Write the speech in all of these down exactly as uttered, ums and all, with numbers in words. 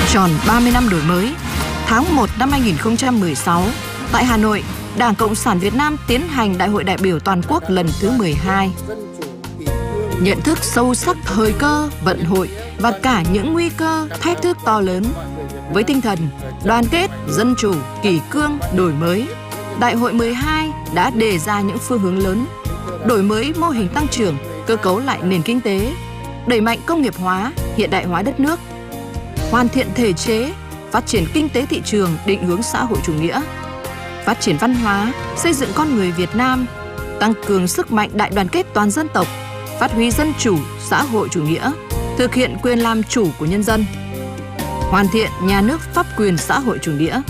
tròn ba mươi năm đổi mới, tháng một năm hai nghìn không trăm mười sáu, tại Hà Nội, Đảng Cộng sản Việt Nam tiến hành Đại hội đại biểu toàn quốc lần thứ mười hai. Nhận thức sâu sắc thời cơ, vận hội và cả những nguy cơ, thách thức to lớn. Với tinh thần đoàn kết, dân chủ, kỷ cương, đổi mới, Đại hội mười hai đã đề ra những phương hướng lớn, đổi mới mô hình tăng trưởng, cơ cấu lại nền kinh tế, đẩy mạnh công nghiệp hóa, hiện đại hóa đất nước, hoàn thiện thể chế, phát triển kinh tế thị trường định hướng xã hội chủ nghĩa, phát triển văn hóa, xây dựng con người Việt Nam, tăng cường sức mạnh đại đoàn kết toàn dân tộc, phát huy dân chủ, xã hội chủ nghĩa, thực hiện quyền làm chủ của nhân dân, hoàn thiện nhà nước pháp quyền xã hội chủ nghĩa.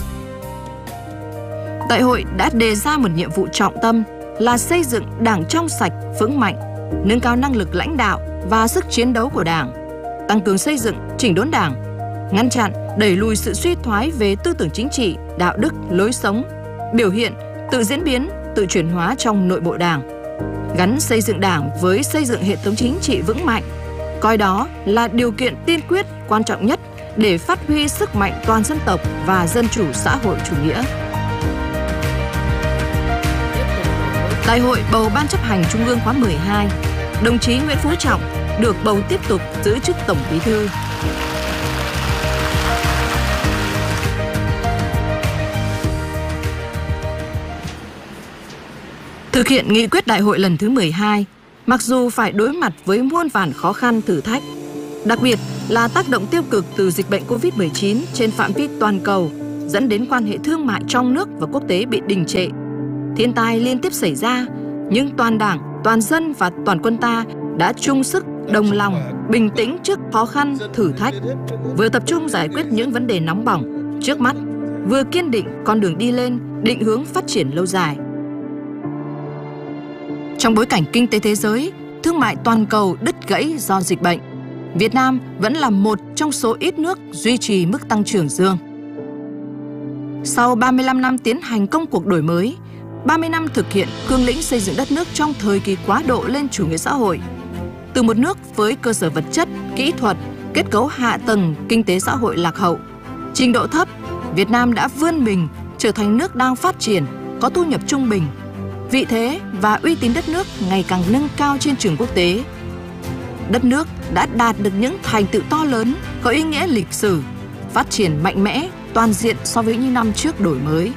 Đại hội đã đề ra một nhiệm vụ trọng tâm là xây dựng Đảng trong sạch, vững mạnh, nâng cao năng lực lãnh đạo và sức chiến đấu của Đảng, tăng cường xây dựng, chỉnh đốn Đảng, ngăn chặn, đẩy lùi sự suy thoái về tư tưởng chính trị, đạo đức, lối sống, biểu hiện, tự diễn biến, tự chuyển hóa trong nội bộ Đảng, gắn xây dựng Đảng với xây dựng hệ thống chính trị vững mạnh, coi đó là điều kiện tiên quyết quan trọng nhất để phát huy sức mạnh toàn dân tộc và dân chủ xã hội chủ nghĩa. Đại hội bầu Ban chấp hành Trung ương khóa mười hai, đồng chí Nguyễn Phú Trọng được bầu tiếp tục giữ chức Tổng Bí thư. Thực hiện nghị quyết đại hội lần thứ mười hai, mặc dù phải đối mặt với muôn vàn khó khăn thử thách, đặc biệt là tác động tiêu cực từ dịch bệnh Covid mười chín trên phạm vi toàn cầu, dẫn đến quan hệ thương mại trong nước và quốc tế bị đình trệ, thiên tai liên tiếp xảy ra, nhưng toàn Đảng, toàn dân và toàn quân ta đã chung sức, đồng lòng, bình tĩnh trước khó khăn, thử thách, vừa tập trung giải quyết những vấn đề nóng bỏng trước mắt, vừa kiên định con đường đi lên, định hướng phát triển lâu dài. Trong bối cảnh kinh tế thế giới, thương mại toàn cầu đứt gãy do dịch bệnh, Việt Nam vẫn là một trong số ít nước duy trì mức tăng trưởng dương. Sau ba mươi lăm năm tiến hành công cuộc đổi mới, ba mươi năm thực hiện cương lĩnh xây dựng đất nước trong thời kỳ quá độ lên chủ nghĩa xã hội, từ một nước với cơ sở vật chất, kỹ thuật, kết cấu hạ tầng, kinh tế xã hội lạc hậu, trình độ thấp, Việt Nam đã vươn mình trở thành nước đang phát triển, có thu nhập trung bình. Vị thế và uy tín đất nước ngày càng nâng cao trên trường quốc tế. Đất nước đã đạt được những thành tựu to lớn, có ý nghĩa lịch sử, phát triển mạnh mẽ, toàn diện so với những năm trước đổi mới.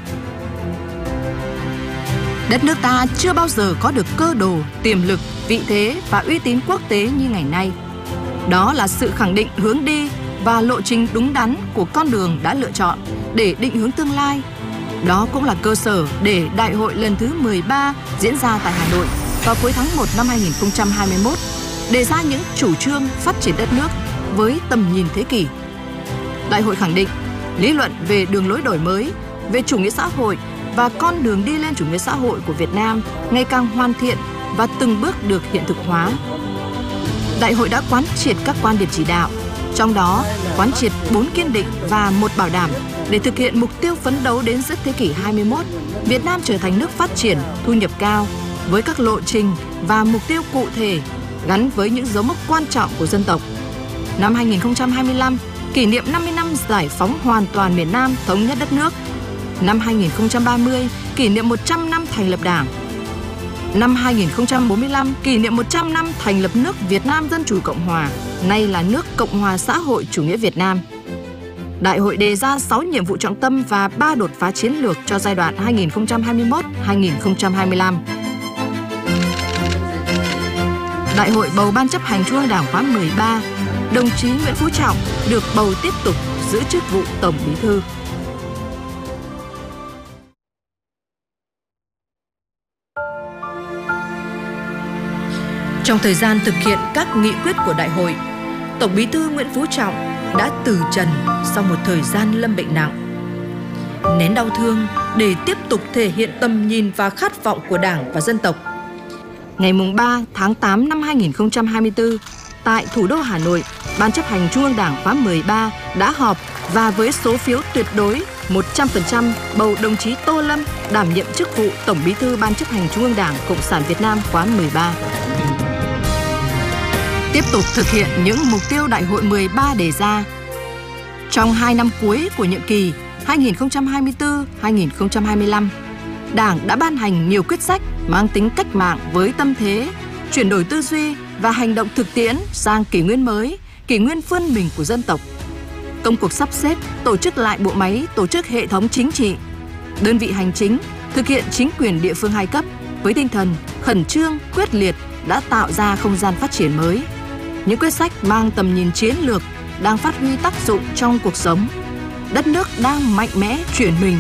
Đất nước ta chưa bao giờ có được cơ đồ, tiềm lực, vị thế và uy tín quốc tế như ngày nay. Đó là sự khẳng định hướng đi và lộ trình đúng đắn của con đường đã lựa chọn để định hướng tương lai. Đó cũng là cơ sở để Đại hội lần thứ mười ba diễn ra tại Hà Nội vào cuối tháng một năm hai nghìn không trăm hai mươi mốt, đề ra những chủ trương phát triển đất nước với tầm nhìn thế kỷ. Đại hội khẳng định lý luận về đường lối đổi mới, về chủ nghĩa xã hội và con đường đi lên chủ nghĩa xã hội của Việt Nam ngày càng hoàn thiện và từng bước được hiện thực hóa. Đại hội đã quán triệt các quan điểm chỉ đạo, trong đó quán triệt bốn kiên định và một bảo đảm để thực hiện mục tiêu phấn đấu đến giữa thế kỷ hai mươi mốt, Việt Nam trở thành nước phát triển, thu nhập cao với các lộ trình và mục tiêu cụ thể gắn với những dấu mốc quan trọng của dân tộc. Năm hai nghìn không trăm hai mươi lăm, kỷ niệm năm mươi năm giải phóng hoàn toàn miền Nam, thống nhất đất nước. Năm hai nghìn không trăm ba mươi, kỷ niệm một trăm năm thành lập Đảng. Năm hai nghìn không trăm bốn mươi lăm, kỷ niệm một trăm năm thành lập nước Việt Nam Dân Chủ Cộng Hòa, nay là nước Cộng hòa xã hội chủ nghĩa Việt Nam. Đại hội đề ra sáu nhiệm vụ trọng tâm và ba đột phá chiến lược cho giai đoạn hai nghìn không trăm hai mươi mốt đến hai nghìn không trăm hai mươi lăm. Đại hội bầu Ban chấp hành Trung ương Đảng khóa mười ba, đồng chí Nguyễn Phú Trọng được bầu tiếp tục giữ chức vụ Tổng Bí thư. Trong thời gian thực hiện các nghị quyết của đại hội, Tổng Bí thư Nguyễn Phú Trọng đã từ trần sau một thời gian lâm bệnh nặng. Nén đau thương để tiếp tục thể hiện tầm nhìn và khát vọng của Đảng và dân tộc. Ngày ba tháng tám năm hai nghìn không trăm hai mươi tư, tại thủ đô Hà Nội, Ban chấp hành Trung ương Đảng khóa mười ba đã họp và với số phiếu tuyệt đối một trăm phần trăm bầu đồng chí Tô Lâm đảm nhiệm chức vụ Tổng Bí thư Ban chấp hành Trung ương Đảng Cộng sản Việt Nam khóa mười ba. Tiếp tục thực hiện những mục tiêu Đại hội mười ba đề ra, Trong hai năm cuối của nhiệm kỳ hai nghìn không trăm hai mươi tư đến hai nghìn không trăm hai mươi lăm, Đảng đã ban hành nhiều quyết sách mang tính cách mạng với tâm thế chuyển đổi tư duy và hành động thực tiễn sang kỷ nguyên mới, kỷ nguyên vươn mình của dân tộc. Công cuộc sắp xếp, tổ chức lại bộ máy, tổ chức hệ thống chính trị, đơn vị hành chính, thực hiện chính quyền địa phương hai cấp với tinh thần khẩn trương, quyết liệt đã tạo ra không gian phát triển mới. Những quyết sách mang tầm nhìn chiến lược đang phát huy tác dụng trong cuộc sống. Đất nước đang mạnh mẽ chuyển mình.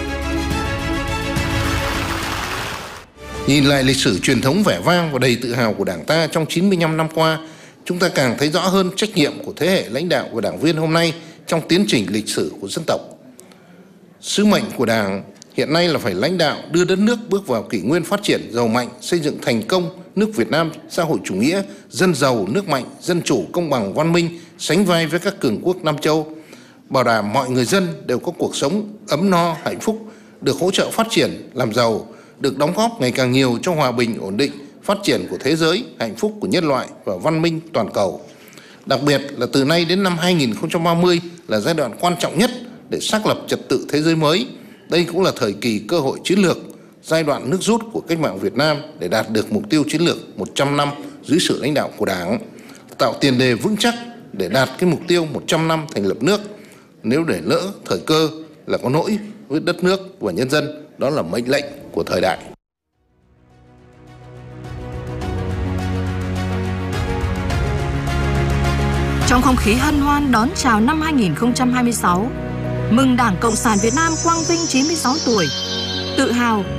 Nhìn lại lịch sử truyền thống vẻ vang và đầy tự hào của Đảng ta trong chín mươi lăm năm qua, chúng ta càng thấy rõ hơn trách nhiệm của thế hệ lãnh đạo và đảng viên hôm nay trong tiến trình lịch sử của dân tộc. Sứ mệnh của Đảng hiện nay là phải lãnh đạo đưa đất nước bước vào kỷ nguyên phát triển giàu mạnh, xây dựng thành công nước Việt Nam xã hội chủ nghĩa, dân giàu, nước mạnh, dân chủ, công bằng, văn minh, sánh vai với các cường quốc Nam châu, bảo đảm mọi người dân đều có cuộc sống ấm no, hạnh phúc, được hỗ trợ phát triển, làm giàu, được đóng góp ngày càng nhiều cho hòa bình, ổn định, phát triển của thế giới, hạnh phúc của nhân loại và văn minh toàn cầu. Đặc biệt là từ nay đến năm hai nghìn không trăm ba mươi là giai đoạn quan trọng nhất để xác lập trật tự thế giới mới. Đây cũng là thời kỳ cơ hội chiến lược, giai đoạn nước rút của cách mạng Việt Nam để đạt được mục tiêu chiến lược một trăm năm dưới sự lãnh đạo của Đảng, tạo tiền đề vững chắc để đạt cái mục tiêu một trăm năm thành lập nước. Nếu để lỡ thời cơ là có lỗi với đất nước và nhân dân, đó là mệnh lệnh của thời đại. Trong không khí hân hoan đón chào năm hai nghìn không trăm hai mươi sáu, mừng Đảng Cộng sản Việt Nam quang vinh chín mươi sáu tuổi, tự hào